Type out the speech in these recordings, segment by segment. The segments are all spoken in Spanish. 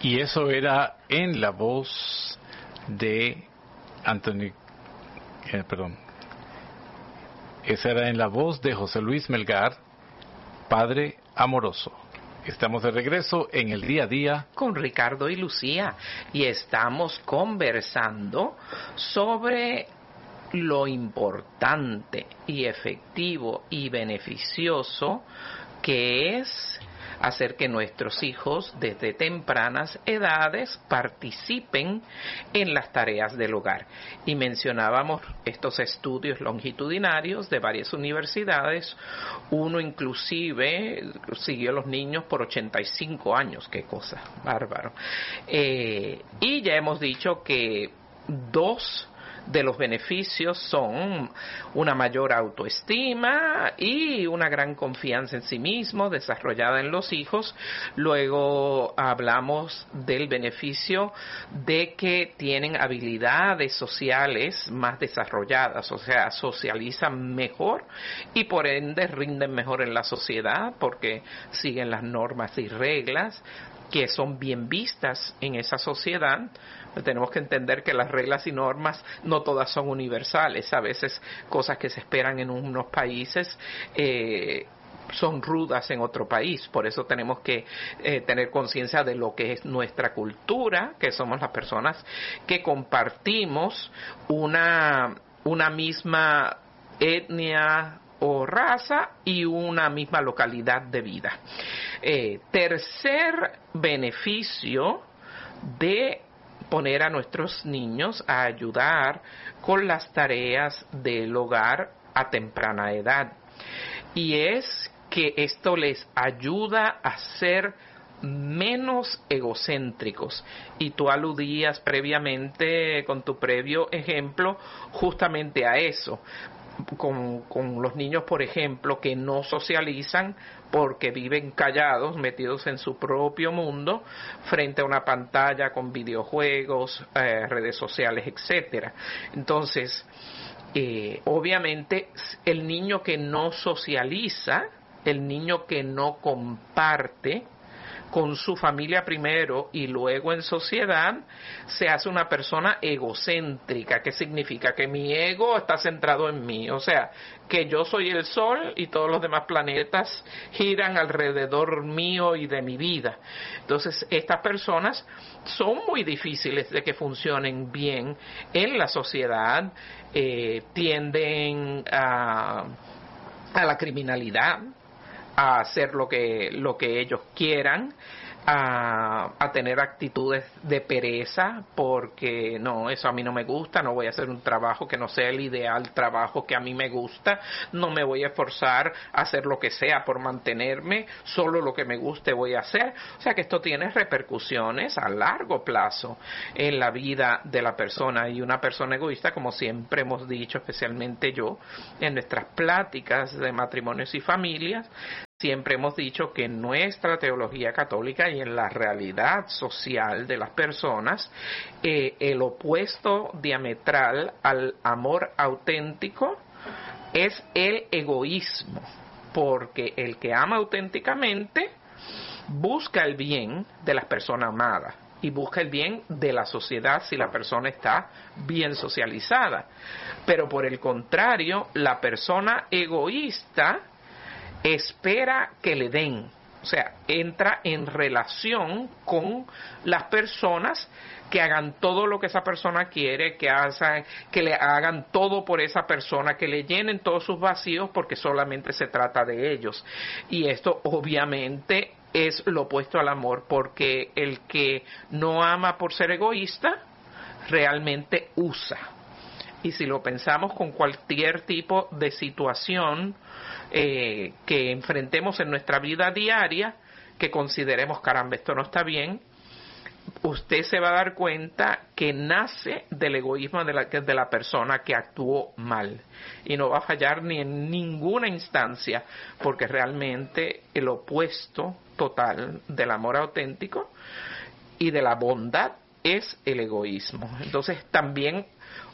Y eso era en la voz de Anthony, esa era en la voz de José Luis Melgar, Padre Amoroso. Estamos de regreso en el día a día con Ricardo y Lucía y estamos conversando sobre lo importante y efectivo y beneficioso que es hacer que nuestros hijos desde tempranas edades participen en las tareas del hogar. Y mencionábamos estos estudios longitudinarios de varias universidades. Uno inclusive siguió a los niños por 85 años. ¡Qué cosa! Bárbaro. Y ya hemos dicho que dos de los beneficios son una mayor autoestima y una gran confianza en sí mismo desarrollada en los hijos. Luego hablamos del beneficio de que tienen habilidades sociales más desarrolladas, o sea, socializan mejor y por ende rinden mejor en la sociedad porque siguen las normas y reglas que son bien vistas en esa sociedad. Tenemos que entender que las reglas y normas no todas son universales. A veces cosas que se esperan en unos países son rudas en otro país. Por eso tenemos que tener conciencia de lo que es nuestra cultura, que somos las personas que compartimos una misma etnia o raza y una misma localidad de vida. Tercer beneficio de poner a nuestros niños a ayudar con las tareas del hogar a temprana edad. Y es que esto les ayuda a ser menos egocéntricos. Y tú aludías previamente con tu previo ejemplo justamente a eso. Con los niños, por ejemplo, que no socializan porque viven callados, metidos en su propio mundo, frente a una pantalla con videojuegos, redes sociales, etcétera. Entonces, obviamente, el niño que no socializa, el niño que no comparte con su familia primero y luego en sociedad, se hace una persona egocéntrica. ¿Qué significa? Que mi ego está centrado en mí, o sea, que yo soy el sol y todos los demás planetas giran alrededor mío y de mi vida. Entonces, estas personas son muy difíciles de que funcionen bien en la sociedad, tienden a la criminalidad, a hacer lo que ellos quieran, a tener actitudes de pereza, porque no, eso a mí no me gusta, no voy a hacer un trabajo que no sea el ideal trabajo que a mí me gusta, no me voy a esforzar a hacer lo que sea por mantenerme, solo lo que me guste voy a hacer. O sea que esto tiene repercusiones a largo plazo en la vida de la persona, y una persona egoísta, como siempre hemos dicho, especialmente yo, en nuestras pláticas de matrimonios y familias, siempre hemos dicho que en nuestra teología católica y en la realidad social de las personas, el opuesto diametral al amor auténtico es el egoísmo, porque el que ama auténticamente busca el bien de las personas amadas y busca el bien de la sociedad si la persona está bien socializada. Pero por el contrario, la persona egoísta espera que le den, o sea, entra en relación con las personas que hagan todo lo que esa persona quiere, que le hagan todo por esa persona, que le llenen todos sus vacíos porque solamente se trata de ellos. Y esto obviamente es lo opuesto al amor, porque el que no ama por ser egoísta realmente usa. Y si lo pensamos con cualquier tipo de situación que enfrentemos en nuestra vida diaria, que consideremos, caramba, esto no está bien, usted se va a dar cuenta que nace del egoísmo de la persona que actuó mal, y no va a fallar ni en ninguna instancia, porque realmente el opuesto total del amor auténtico y de la bondad es el egoísmo. Entonces también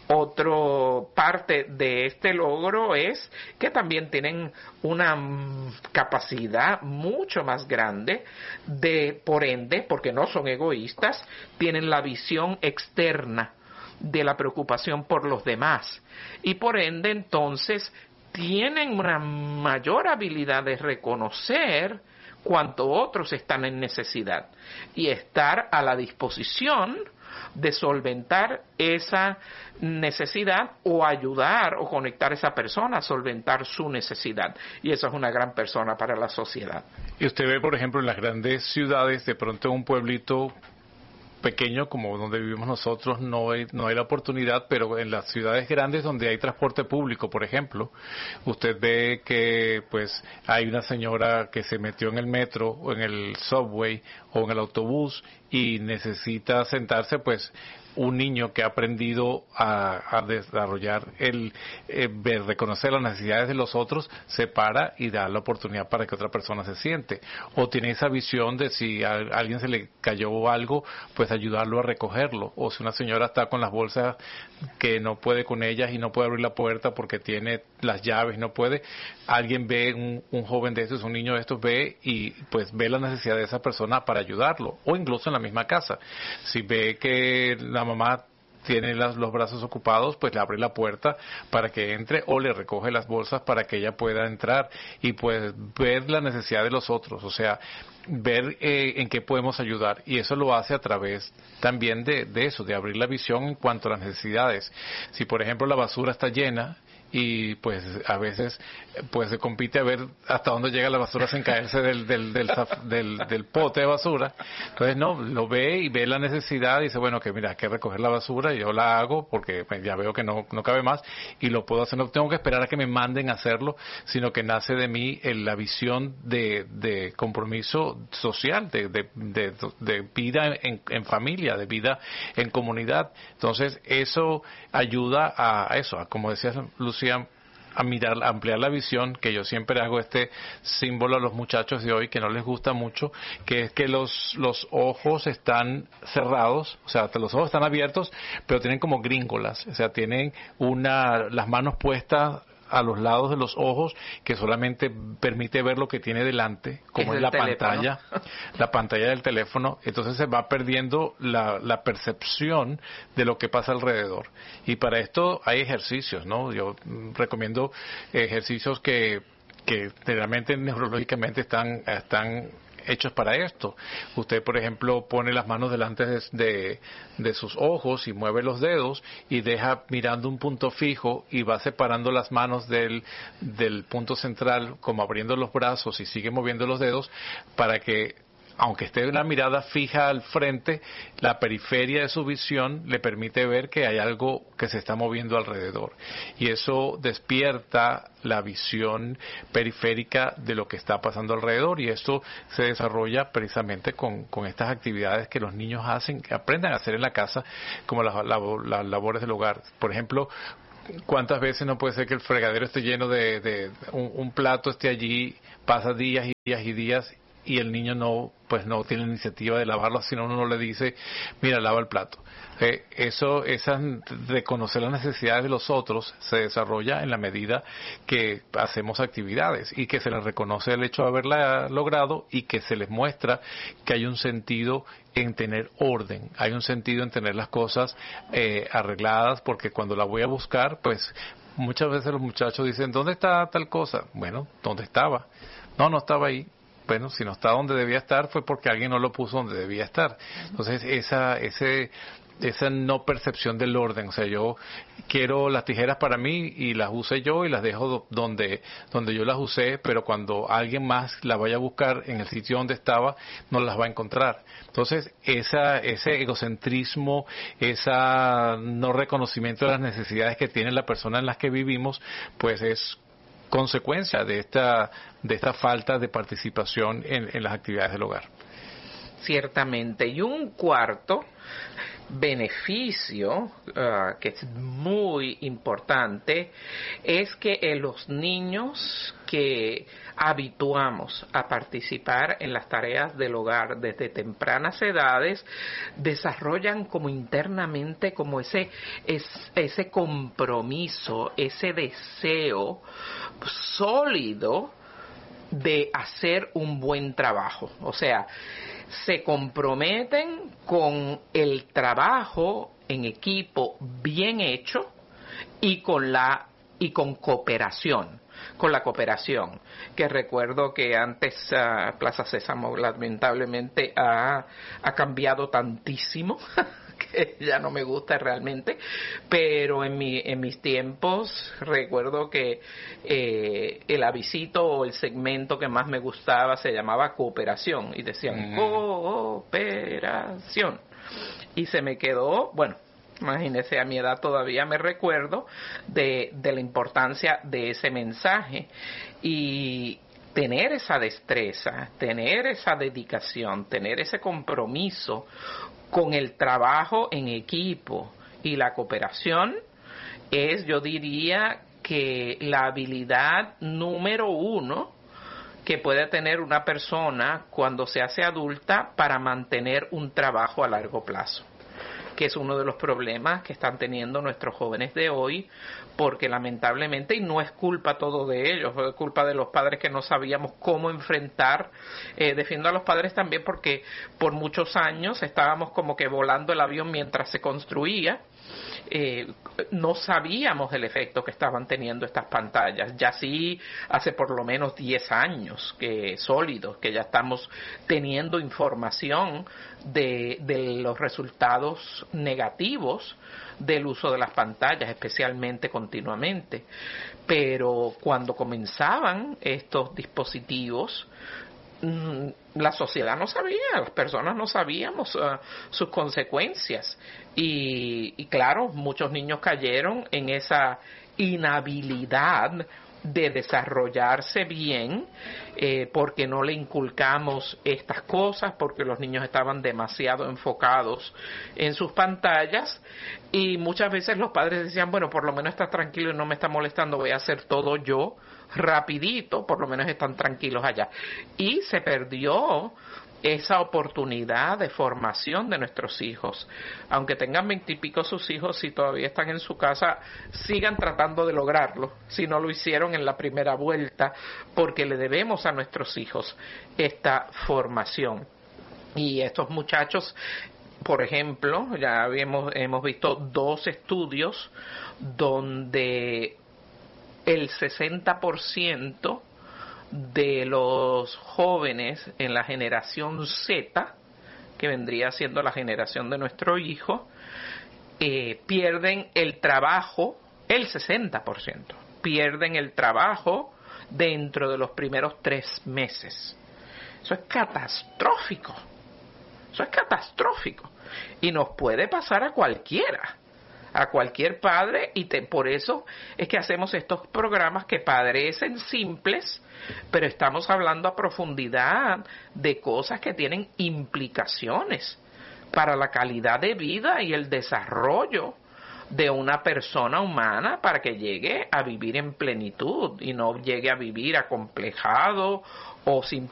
Otro parte de este logro es que también tienen una capacidad mucho más grande de, por ende, porque no son egoístas, tienen la visión externa de la preocupación por los demás y por ende entonces tienen una mayor habilidad de reconocer cuando otros están en necesidad y estar a la disposición de solventar esa necesidad o ayudar o conectar a esa persona a solventar su necesidad. Y eso es una gran persona para la sociedad. Y usted ve, por ejemplo, en las grandes ciudades, de pronto en un pueblito pequeño como donde vivimos nosotros no hay la oportunidad, pero en las ciudades grandes donde hay transporte público, por ejemplo, usted ve que pues hay una señora que se metió en el metro o en el subway o en el autobús y necesita sentarse, pues un niño que ha aprendido a desarrollar reconocer las necesidades de los otros, se para y da la oportunidad para que otra persona se siente. O tiene esa visión de si a alguien se le cayó algo, pues ayudarlo a recogerlo. O si una señora está con las bolsas que no puede con ellas y no puede abrir la puerta porque tiene las llaves, no puede, alguien ve, un joven de estos, un niño de estos ve y pues ve la necesidad de esa persona para ayudarlo. O incluso en la misma casa. Si ve que la mamá tiene los brazos ocupados, pues le abre la puerta para que entre o le recoge las bolsas para que ella pueda entrar y pues ver la necesidad de los otros, o sea, ver en qué podemos ayudar, y eso lo hace a través también de eso, de abrir la visión en cuanto a las necesidades. Si por ejemplo la basura está llena y pues a veces pues se compite a ver hasta dónde llega la basura sin caerse del pote de basura, entonces no, lo ve y ve la necesidad y dice, bueno, que mira, hay que recoger la basura y yo la hago porque pues, ya veo que no cabe más y lo puedo hacer, no tengo que esperar a que me manden a hacerlo, sino que nace de mí la visión de compromiso social, de vida en familia, de vida en comunidad. Entonces eso ayuda a eso, a, como decía Lucía, a mirar, a ampliar la visión, que yo siempre hago este símbolo a los muchachos de hoy que no les gusta mucho, que es que los ojos están cerrados, o sea, los ojos están abiertos, pero tienen como gringolas, o sea, tienen las manos puestas a los lados de los ojos, que solamente permite ver lo que tiene delante, como es la pantalla, la pantalla del teléfono. Entonces se va perdiendo la percepción de lo que pasa alrededor. Y para esto hay ejercicios, ¿no? Yo recomiendo ejercicios que realmente neurológicamente están hechos para esto. Usted, por ejemplo, pone las manos delante de sus ojos y mueve los dedos y deja mirando un punto fijo y va separando las manos del punto central, como abriendo los brazos, y sigue moviendo los dedos para que, aunque esté una mirada fija al frente, la periferia de su visión le permite ver que hay algo que se está moviendo alrededor. Y eso despierta la visión periférica de lo que está pasando alrededor, y esto se desarrolla precisamente con estas actividades que los niños hacen, que aprendan a hacer en la casa, como las labores del hogar. Por ejemplo, ¿cuántas veces no puede ser que el fregadero esté lleno de un plato esté allí, pasa días y días y días, y el niño no tiene la iniciativa de lavarlo, sino uno le dice, mira, lava el plato. Reconocer las necesidades de los otros se desarrolla en la medida que hacemos actividades y que se les reconoce el hecho de haberla logrado y que se les muestra que hay un sentido en tener orden, hay un sentido en tener las cosas arregladas, porque cuando la voy a buscar, pues muchas veces los muchachos dicen, ¿dónde está tal cosa? Bueno, ¿dónde estaba? No estaba ahí. Bueno, si no está donde debía estar fue porque alguien no lo puso donde debía estar. Entonces, esa no percepción del orden, o sea, yo quiero las tijeras para mí y las usé yo y las dejo donde yo las usé, pero cuando alguien más la vaya a buscar en el sitio donde estaba, no las va a encontrar. Entonces, ese egocentrismo, esa no reconocimiento de las necesidades que tiene la persona en las que vivimos, pues es consecuencia de esta falta de participación en las actividades del hogar. ciertamente. Y un cuarto beneficio que es muy importante es que los niños que habituamos a participar en las tareas del hogar desde tempranas edades desarrollan como internamente como ese compromiso, ese deseo sólido de hacer un buen trabajo. O sea, se comprometen con el trabajo en equipo bien hecho y con cooperación, con la cooperación, que recuerdo que antes Plaza Sésamo lamentablemente ha cambiado tantísimo que ya no me gusta realmente, pero en mis tiempos recuerdo que el avisito o el segmento que más me gustaba se llamaba Cooperación y decían cooperación y se me quedó, bueno, imagínese, a mi edad todavía me recuerdo de la importancia de ese mensaje y tener esa destreza, tener esa dedicación, tener ese compromiso con el trabajo en equipo y la cooperación es, yo diría, que la habilidad número 1 que puede tener una persona cuando se hace adulta para mantener un trabajo a largo plazo, que es uno de los problemas que están teniendo nuestros jóvenes de hoy, porque lamentablemente, y no es culpa todo de ellos, es culpa de los padres que no sabíamos cómo enfrentar, defiendo a los padres también porque por muchos años estábamos como que volando el avión mientras se construía, no sabíamos el efecto que estaban teniendo estas pantallas. Ya sí, hace por lo menos 10 años sólidos, que ya estamos teniendo información de los resultados negativos del uso de las pantallas, especialmente continuamente. Pero cuando comenzaban estos dispositivos, la sociedad no sabía, las personas no sabíamos sus consecuencias y claro, muchos niños cayeron en esa inhabilidad de desarrollarse bien porque no le inculcamos estas cosas, porque los niños estaban demasiado enfocados en sus pantallas y muchas veces los padres decían, bueno, por lo menos está tranquilo y no me está molestando, voy a hacer todo yo rapidito, por lo menos están tranquilos allá. Y se perdió esa oportunidad de formación de nuestros hijos. Aunque tengan 20 y pico sus hijos, si todavía están en su casa, sigan tratando de lograrlo, si no lo hicieron en la primera vuelta, porque le debemos a nuestros hijos esta formación. Y estos muchachos, por ejemplo, ya hemos visto 2 estudios donde el 60% de los jóvenes en la generación Z, que vendría siendo la generación de nuestro hijo, pierden el trabajo, el 60% pierden el trabajo dentro de los primeros 3 meses. Eso es catastrófico. Eso es catastrófico. Y nos puede pasar a cualquiera. A cualquier padre, y por eso es que hacemos estos programas que parecen simples, pero estamos hablando a profundidad de cosas que tienen implicaciones para la calidad de vida y el desarrollo de una persona humana para que llegue a vivir en plenitud y no llegue a vivir acomplejado o sin